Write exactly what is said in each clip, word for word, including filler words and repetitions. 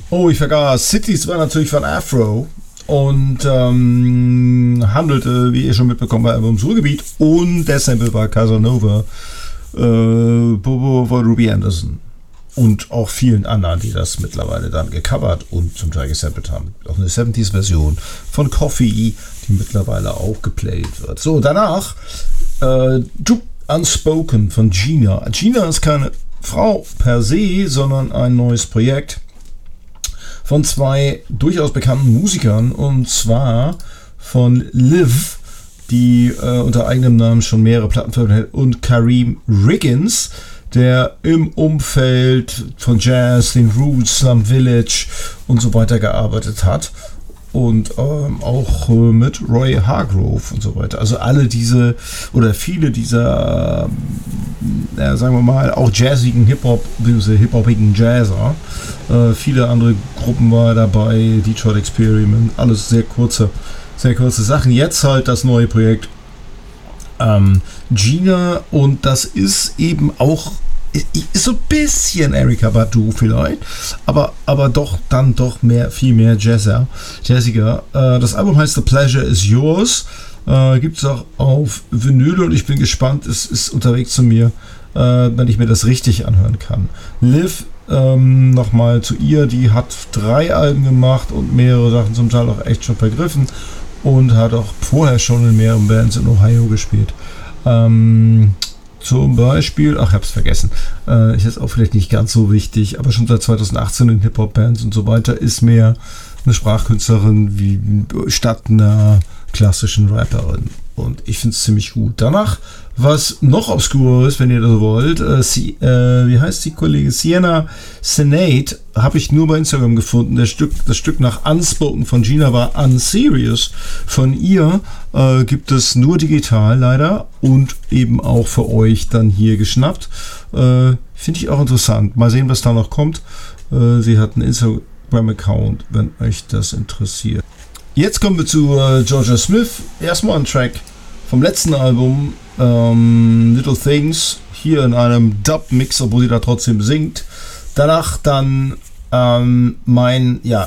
Oh, ich vergaß. Cities war natürlich von Afro und ähm, handelte, wie ihr schon mitbekommen habt, ums Ruhrgebiet, und der Sample war Casanova äh, von Ruby Anderson und auch vielen anderen, die das mittlerweile dann gecovert und zum Teil gesampelt haben. Auch eine siebziger-Version von Coffee, die mittlerweile auch geplayt wird. So, danach äh, Unspoken von Gina. Gina ist keine Frau per se, sondern ein neues Projekt von zwei durchaus bekannten Musikern, und zwar von Liv, die äh, unter eigenem Namen schon mehrere Platten veröffentlicht hat, und Kareem Riggins, der im Umfeld von Jazz, den Roots, Slum Village und so weiter gearbeitet hat. Und ähm, auch äh, mit Roy Hargrove und so weiter. Also alle diese oder viele dieser, äh, ja, sagen wir mal, auch jazzigen Hip-Hop, diese hip-hopigen Jazzer. Äh, viele andere Gruppen war dabei, Detroit Experiment, alles sehr kurze, sehr kurze Sachen. Jetzt halt das neue Projekt ähm, Gina, und das ist eben auch ist so ein bisschen Erykah Badu vielleicht, aber, aber doch dann doch mehr, viel mehr Jazzer, Jazziger. Äh, das Album heißt The Pleasure Is Yours, äh, gibt es auch auf Vinyl, und ich bin gespannt, es ist unterwegs zu mir, äh, wenn ich mir das richtig anhören kann. Liv, ähm, nochmal zu ihr, die hat drei Alben gemacht und mehrere Sachen zum Teil auch echt schon vergriffen und hat auch vorher schon in mehreren Bands in Ohio gespielt. Ähm, Zum Beispiel, ach, ich hab's vergessen, äh, ist jetzt auch vielleicht nicht ganz so wichtig, aber schon seit zweitausendachtzehn in Hip-Hop-Bands und so weiter, ist mehr eine Sprachkünstlerin wie statt einer klassischen Rapperin. Und ich finde es ziemlich gut. Danach, was noch obskur ist, wenn ihr das wollt, äh, sie, äh, wie heißt die Kollegin? Sienna Senate, habe ich nur bei Instagram gefunden. Das Stück, das Stück nach Unspoken von Gina war Unserious. Von ihr äh, gibt es nur digital leider und eben auch für euch dann hier geschnappt. Äh, Finde ich auch interessant. Mal sehen, was da noch kommt. Äh, sie hat einen Instagram-Account, wenn euch das interessiert. Jetzt kommen wir zu äh, Georgia Smith. Erstmal ein Track vom letzten Album, ähm, Little Things, hier in einem Dub-Mix, obwohl sie da trotzdem singt. Danach dann ähm, mein, ja,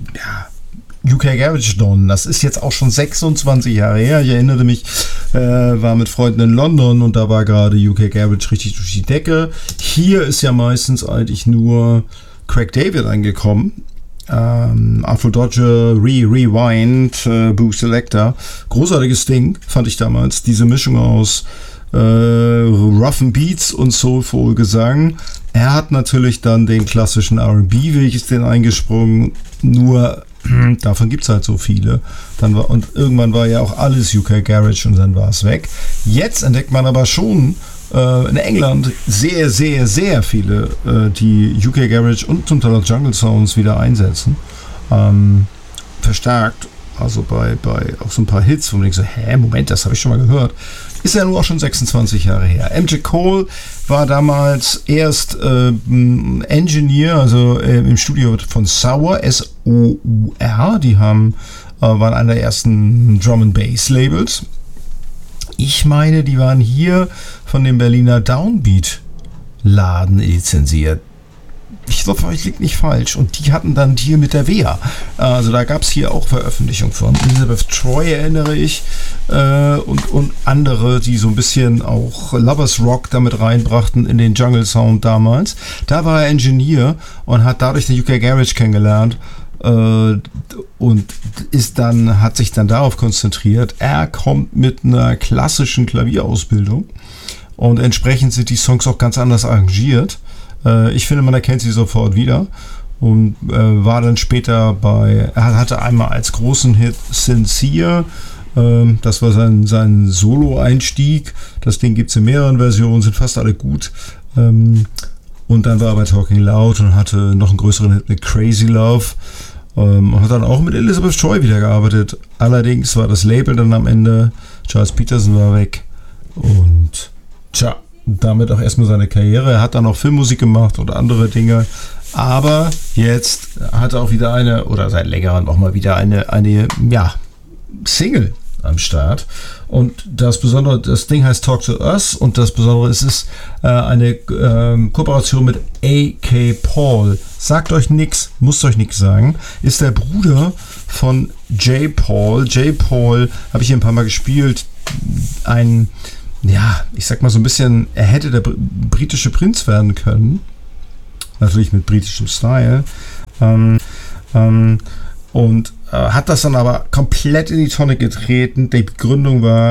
ja, U K Garage Don. Das ist jetzt auch schon sechsundzwanzig Jahre her. Ich erinnere mich, äh, war mit Freunden in London und da war gerade U K Garage richtig durch die Decke. Hier ist ja meistens eigentlich nur Craig David angekommen. Ähm, Afro Dodger, Re Rewind, äh, Boo Selector. Großartiges Ding, fand ich damals. Diese Mischung aus äh, roughen Beats und Soulful Gesang. Er hat natürlich dann den klassischen R and B-Weg, ist den eingesprungen. Nur davon gibt es halt so viele. Dann war, und irgendwann war ja auch alles U K Garage und dann war es weg. Jetzt entdeckt man aber schon in England sehr, sehr, sehr viele, äh, die U K Garage und zum Teil auch Jungle Sounds wieder einsetzen. Ähm, verstärkt. Also bei, bei auch so ein paar Hits, wo man denkt so, hä, Moment, das habe ich schon mal gehört. Ist ja nur auch schon sechsundzwanzig Jahre her. M J Cole war damals erst äh, Engineer, also äh, im Studio von Sour, S O U R. Die haben, äh, waren einer der ersten Drum and Bass Labels. Ich meine, die waren hier von dem Berliner Downbeat-Laden lizenziert. Ich hoffe, ich liege nicht falsch. Und die hatten dann hier mit der W E A. Also da gab es hier auch Veröffentlichungen von. Elizabeth Troy erinnere ich. Äh, und, und andere, die so ein bisschen auch Lovers Rock damit reinbrachten in den Jungle Sound damals. Da war er Engineer und hat dadurch den U K Garage kennengelernt. Und ist dann, hat sich dann darauf konzentriert. Er kommt mit einer klassischen Klavierausbildung und entsprechend sind die Songs auch ganz anders arrangiert. Ich finde, man erkennt sie sofort wieder und war dann später bei, er hatte einmal als großen Hit Sincere, das war sein, sein Solo-Einstieg. Das Ding gibt es in mehreren Versionen, sind fast alle gut. Und dann war er bei Talking Loud und hatte noch einen größeren Hit mit Crazy Love. Ähm, und hat dann auch mit Elizabeth Troy wieder gearbeitet. Allerdings war das Label dann am Ende, Charles Peterson war weg. Und tja, damit auch erstmal seine Karriere. Er hat dann auch Filmmusik gemacht oder andere Dinge. Aber jetzt hat er auch wieder eine, oder seit längerem auch mal wieder eine, eine ja, Single am Start. Und das Besondere, das Ding heißt Talk to Us und das Besondere ist, es ist äh, eine äh, Kooperation mit A K Paul. Sagt euch nix, muss euch nix sagen. Ist der Bruder von J Paul. J Paul habe ich hier ein paar Mal gespielt. Ein, ja, ich sag mal so ein bisschen, er hätte der br- britische Prinz werden können. Natürlich mit britischem Style. Ähm, ähm, und äh, hat das dann aber komplett in die Tonne getreten. Die Begründung war,